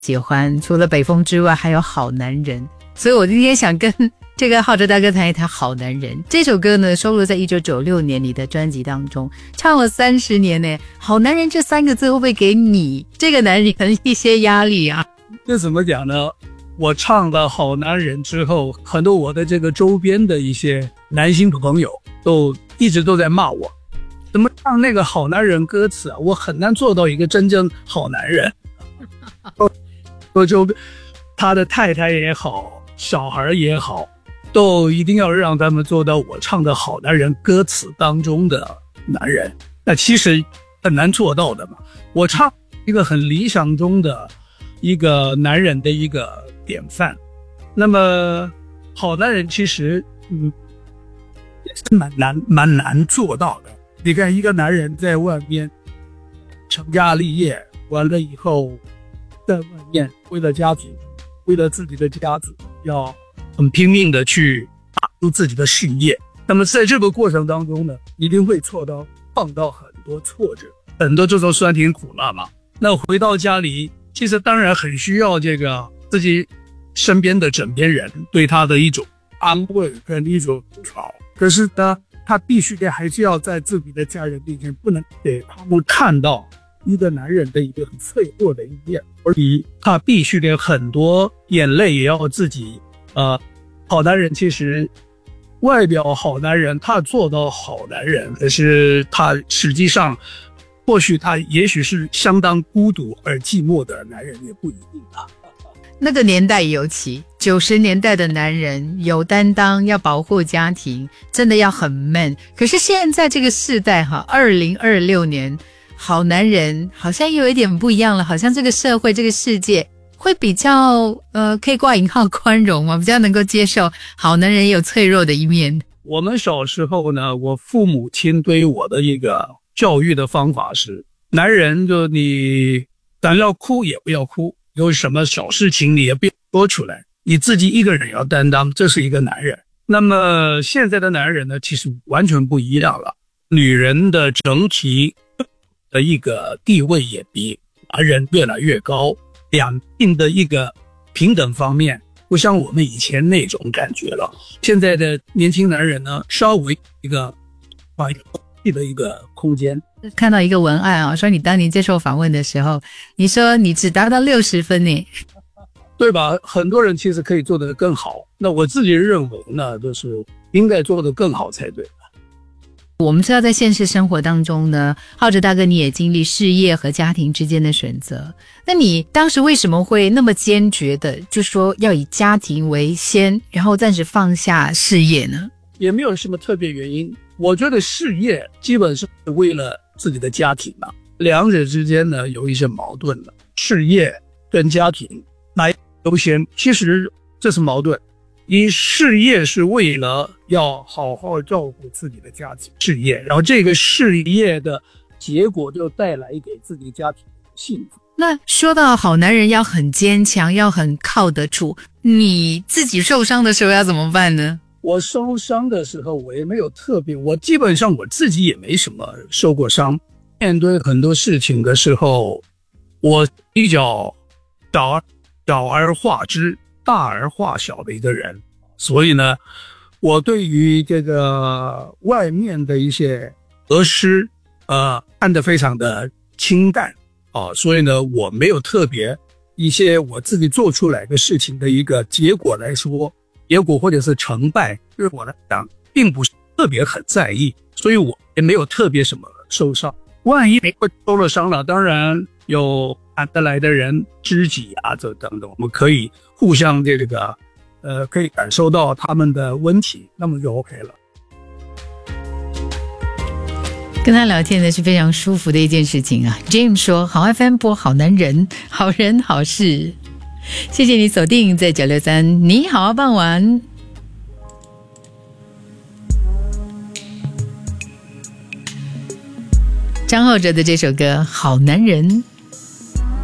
喜欢，除了北风之外还有好男人，所以我今天想跟这个浩哲大哥谈一谈好男人。这首歌呢收录在1996年你的专辑当中，唱了30年呢。好男人这3个字会不会给你这个男人一些压力啊？ 这怎么讲呢？我唱了好男人之后，很多我的这个周边的一些男性朋友都一直都在骂我，怎么唱那个好男人歌词啊？我很难做到一个真正好男人。我就他的太太也好，小孩也好，都一定要让他们做到我唱的好男人歌词当中的男人，那其实很难做到的嘛。我唱一个很理想中的一个男人的一个典范，那么好男人其实也是蛮难做到的。你看一个男人在外面成家立业完了以后，在外面为了家庭，为了自己的家子，要很拼命的去打出自己的事业。那么在这个过程当中呢，一定会碰到很多挫折，很多这种酸甜苦辣嘛。那回到家里，其实当然很需要这个自己身边的枕边人对他的一种安慰跟一种吐槽。可是呢，他必须得还是要在自己的家人面前，不能给他们看到一个男人的一个很脆弱的一面，而且他必须得很多眼泪也要自己好男人其实外表好男人，他做到好男人，可是他实际上或许他也许是相当孤独而寂寞的男人，也不一定啊。 那个年代尤其90年代的男人有担当，要保护家庭，真的要很 man。 可是现在这个世代2026年，好男人好像有一点不一样了，好像这个社会这个世界会比较可以挂引号宽容嘛，比较能够接受好男人也有脆弱的一面。 我们小时候呢，我父母亲对我的一个教育的方法是，男人就你咱要哭也不要哭，有什么小事情你也不要说出来，你自己一个人要担当，这是一个男人。那么现在的男人呢，其实完全不一样了，女人的整体的一个地位也比男人越来越高，两性的一个平等方面不像我们以前那种感觉了。现在的年轻男人呢，稍微一个的一个空间。 看到一个文案啊，说你当年接受访问的时候，你说你只达到60分呢， 对吧？很多人其实可以做得更好，那我自己认为呢，就是应该做得更好才对。 我们知道在现实生活当中呢，浩哲大哥你也经历事业和家庭之间的选择，那你当时为什么会那么坚决的就说要以家庭为先，然后暂时放下事业呢？ 也没有什么特别原因，我觉得事业基本是为了自己的家庭嘛，两者之间呢有一些矛盾了，事业跟家庭哪优先，其实这是矛盾。你事业是为了要好好照顾自己的家庭事业，然后这个事业的结果就带来给自己家庭的幸福。 那说到好男人要很坚强，要很靠得住，你自己受伤的时候要怎么办呢？ 我受伤的时候我也没有特别，我基本上我自己也没什么受过伤，面对很多事情的时候，我比较小而化之，大而化小的一个人，所以呢，我对于这个外面的一些得失，看得非常的清淡啊，所以呢，我没有特别一些我自己做出来的事情的一个结果来说，结果或者是成败，对我来讲并不是特别很在意，所以我也没有特别什么受伤。万一会受了伤了，当然有谈得来的人，知己啊，这等等，我们可以互相这个可以感受到他们的问题，那么就 OK 了。 跟他聊天呢是非常舒服的一件事情啊。 James 说好 FM 播好男人，好人好事。谢谢你锁定在963，你好傍晚。张浩哲的这首歌好男人。